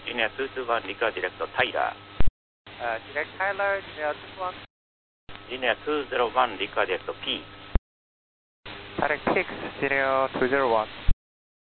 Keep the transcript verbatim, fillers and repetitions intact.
Junior two two one, Rico Direct Tyler. Uh, Direct Tyler, Junior two two one. Junior two zero one, Rico Direct P. Direct six, Junior two zero one.